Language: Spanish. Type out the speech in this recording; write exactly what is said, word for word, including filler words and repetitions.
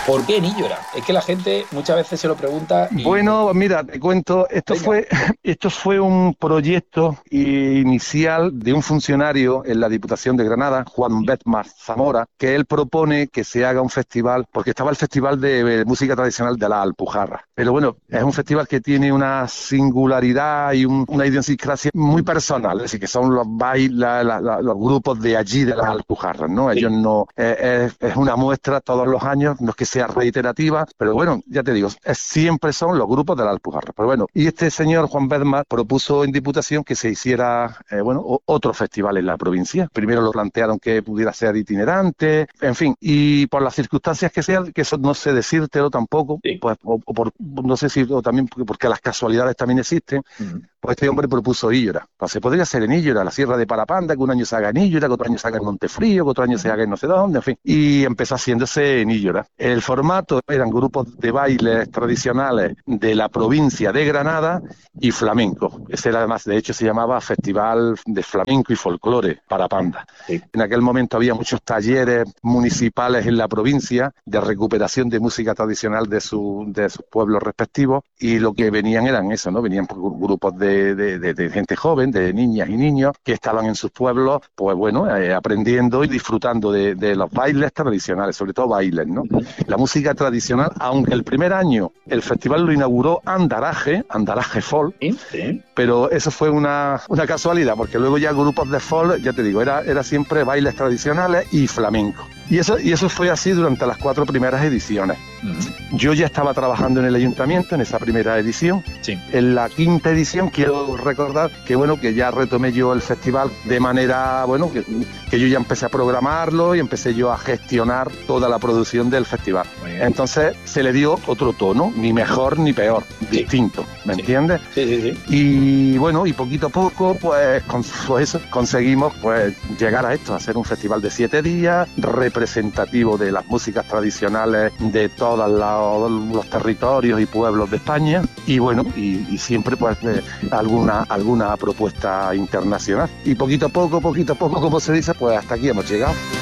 ¿Por qué en Íllora? Es que la gente muchas veces se lo pregunta y... Bueno, mira, te cuento, esto Venga. fue, esto fue un proyecto inicial de un funcionario en la Diputación de Granada, Juan Betmar Zamora, que él propone que se haga un festival, porque estaba el Festival de Música Tradicional de la Alpujarra. Pero bueno, es un festival que tiene una singularidad y un, una idiosincrasia muy personal, es decir, que son los bailes, la, la, la, los grupos de allí de las Alpujarras, ¿no? Ellos Sí. no, eh, es, es una muestra todos los años, no es que sea reiterativa, pero bueno, ya te digo, es, siempre son los grupos de la Alpujarra. Pero bueno, y este señor Juan Bedmar propuso en Diputación que se hiciera, eh, bueno, o, otro festival en la provincia. Primero lo plantearon que pudiera ser itinerante, en fin, y por las circunstancias que sean, que eso no sé decírtelo tampoco, Sí. pues, o, o por, no sé si, o también porque, porque las casualidades también existen, Uh-huh. pues este hombre propuso Íllora. Pues se podría hacer en Íllora, la Sierra de Parapanda, que un año se haga en Íllora, que otro año se haga en Montefrío, que otro año se haga en no sé dónde, en fin. Y empezó haciéndose en Íllora. El formato eran grupos de bailes tradicionales de la provincia de Granada y flamenco. Ese era además, de hecho, se llamaba Festival de Flamenco y Folclore Parapanda. Sí. En aquel momento había muchos talleres municipales en la provincia de recuperación de música tradicional de, su, de sus pueblos respectivos, y lo que venían eran eso, ¿no? Venían grupos de, de, de, de gente joven, de niñas y niños, que estaban en sus pueblos, pues bueno, eh, aprendiendo y disfrutando de, de los bailes tradicionales, sobre todo bailes, ¿no? Uh-huh. La música tradicional, aunque el primer año el festival lo inauguró Andaraje, Andaraje Folk, Sí, sí. pero eso fue una, una casualidad, porque luego ya grupos de folk, ya te digo, era, era siempre bailes tradicionales y flamenco. Y eso, y eso fue así durante las cuatro primeras ediciones. Uh-huh. Yo ya estaba trabajando en el ayuntamiento en esa primera edición. Sí. En la quinta edición quiero recordar que bueno, que ya retomé yo el festival de manera, bueno, que, que yo ya empecé a programarlo y empecé yo a gestionar toda la producción del festival. Entonces se le dio otro tono, ni mejor ni peor, Sí. distinto, ¿me Sí. entiendes? Sí, sí, sí. Y bueno, y poquito a poco, pues, con, pues eso, conseguimos pues llegar a esto, a hacer un festival de siete días, representativo de las músicas tradicionales de todos los, los territorios y pueblos de España, y bueno, y, y siempre pues eh, alguna, alguna propuesta internacional. Y poquito a poco, poquito a poco, como se dice, pues hasta aquí hemos llegado.